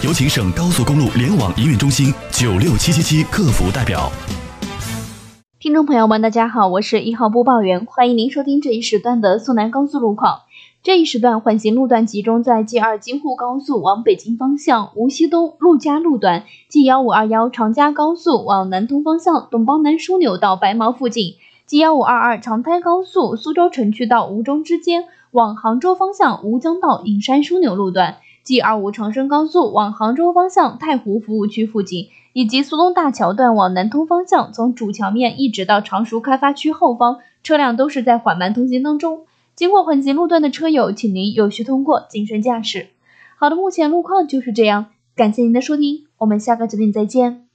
有请省高速公路联网营运中心96777客服代表。 听众朋友们，大家好，我是1号播报员，欢迎您收听这一时段的苏南高速路况。这一时段缓行路段集中在 G2 京沪高速往北京方向无锡东陆家路段， G1521 长嘉高速往南通方向董邦南枢纽到白毛附近， G1522 长台高速苏州城区到吴中之间往杭州方向吴江道隐山枢纽路段， G25 长深高速往杭州方向太湖服务区附近，以及苏东大桥段往南通方向从主桥面一直到常熟开发区后方，车辆都是在缓慢通行当中。经过缓行路段的车友，请您有序通过，谨慎驾驶。好的，目前路况就是这样，感谢您的收听，我们下个节点再见。